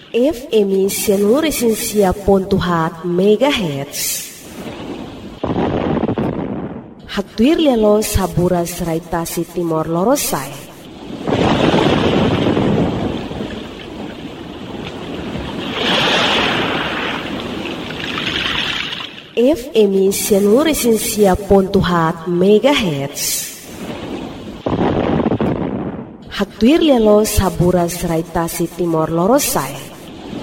FM 106.4 MHz. Hatuir lelo saburas raitasi Timor Lorosai. FM 106.4 MHz. Hatuir lelo saburas raitasi Timor Lorosai.